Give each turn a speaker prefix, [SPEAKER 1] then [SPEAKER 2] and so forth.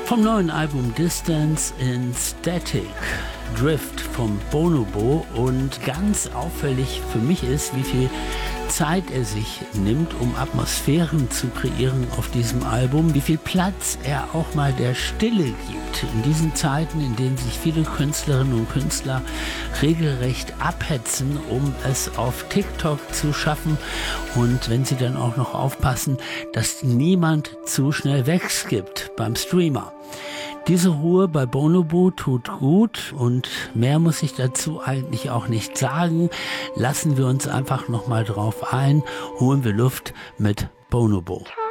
[SPEAKER 1] Vom neuen Album Distance in Static Drift vom Bonobo, und ganz auffällig für mich ist, wie viel Zeit er sich nimmt, um Atmosphären zu kreieren auf diesem Album, wie viel Platz er auch mal der Stille gibt. In diesen Zeiten, in denen sich viele Künstlerinnen und Künstler regelrecht abhetzen, um es auf TikTok zu schaffen, und wenn sie dann auch noch aufpassen, dass niemand zu schnell wegskippt beim Streamer. Diese Ruhe bei Bonobo tut gut, und mehr muss ich dazu eigentlich auch nicht sagen. Lassen wir uns einfach nochmal drauf ein, holen wir Luft mit Bonobo.